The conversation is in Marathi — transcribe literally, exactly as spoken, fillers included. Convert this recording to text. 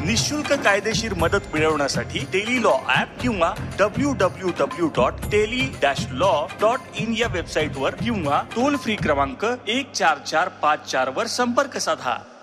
निशुल्क कायदेशीर मदत मिळवण्यासाठी टेली लॉ ऍप किंवा W W W dot tele dash law dot in या वेबसाईट वर किंवा टोल फ्री क्रमांक एक चार चार पाच चार वर संपर्क साधा.